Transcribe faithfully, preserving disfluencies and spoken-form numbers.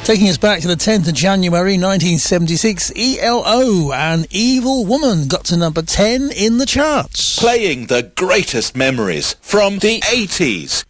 Taking us back to the tenth of January nineteen seventy-six, E L O and Evil Woman got to number ten in the charts. Playing the greatest memories from the eighties.